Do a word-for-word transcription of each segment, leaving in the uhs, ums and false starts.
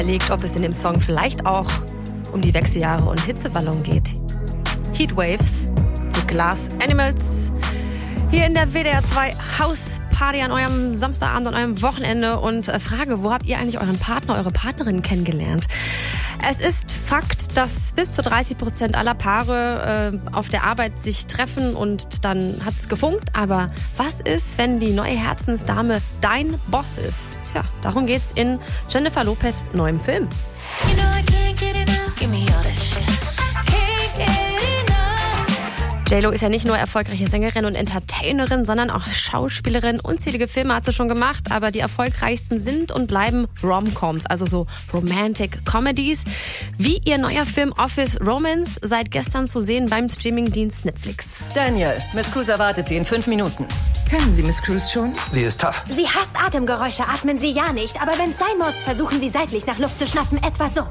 überlegt, ob es in dem Song vielleicht auch um die Wechseljahre und Hitzewallung geht. Heatwaves, The Glass Animals, hier in der W D R zwei Hausparty an eurem Samstagabend und eurem Wochenende. Und äh, Frage, wo habt ihr eigentlich euren Partner, eure Partnerin kennengelernt? Es ist Fakt, dass bis zu dreißig Prozent aller Paare äh, auf der Arbeit sich treffen und dann hat's gefunkt. Aber was ist, wenn die neue Herzensdame dein Boss ist? Ja, darum geht's in Jennifer Lopez' neuem Film. You know I can't get enough. Give me all that shit. Can't get enough. J-Lo ist ja nicht nur erfolgreiche Sängerin und Entertainerin, sondern auch Schauspielerin. Unzählige Filme hat sie schon gemacht, aber die erfolgreichsten sind und bleiben Rom-Coms, also so Romantic Comedies. Wie ihr neuer Film Office Romance, seit gestern zu sehen beim Streamingdienst Netflix. Daniel, Miss Cruz erwartet Sie in fünf Minuten. Kennen Sie Miss Cruz schon? Sie ist tough. Sie hasst Atemgeräusche, atmen Sie ja nicht. Aber wenn es sein muss, versuchen Sie seitlich nach Luft zu schnappen, etwa so.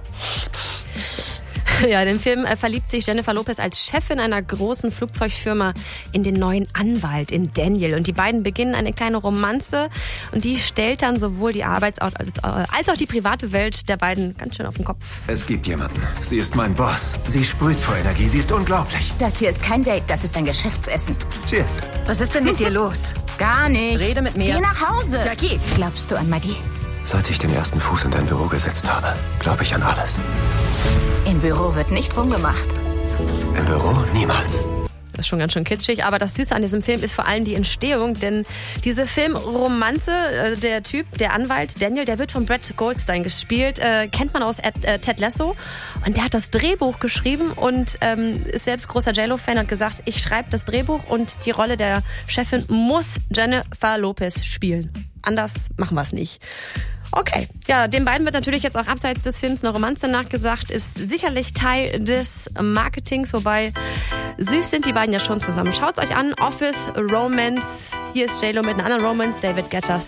Ja, in dem Film äh, verliebt sich Jennifer Lopez als Chefin einer großen Flugzeugfirma in den neuen Anwalt, in Daniel. Und die beiden beginnen eine kleine Romanze und die stellt dann sowohl die Arbeitsort als, äh, als auch die private Welt der beiden ganz schön auf den Kopf. Es gibt jemanden. Sie ist mein Boss. Sie sprüht vor Energie. Sie ist unglaublich. Das hier ist kein Date, das ist ein Geschäftsessen. Cheers. Was ist denn mit dir los? Gar nicht. Rede mit mir. Geh nach Hause. Jackie. Glaubst du an Magie? Seit ich den ersten Fuß in dein Büro gesetzt habe, glaube ich an alles. Im Büro wird nicht rumgemacht. Im Büro niemals. Das ist schon ganz schön kitschig, aber das Süße an diesem Film ist vor allem die Entstehung, denn diese Filmromanze, äh, der Typ, der Anwalt Daniel, der wird von Brett Goldstein gespielt, äh, kennt man aus Ed, äh, Ted Lasso, und der hat das Drehbuch geschrieben und ähm, ist selbst großer J-Lo-Fan, hat gesagt, ich schreibe das Drehbuch und die Rolle der Chefin muss Jennifer Lopez spielen. Anders machen wir es nicht. Okay, ja, den beiden wird natürlich jetzt auch abseits des Films eine Romanze nachgesagt, ist sicherlich Teil des Marketings, wobei süß sind die beiden ja schon zusammen. Schaut's euch an, Office Romance. Hier ist J-Lo mit einer anderen Romance, David Guetta.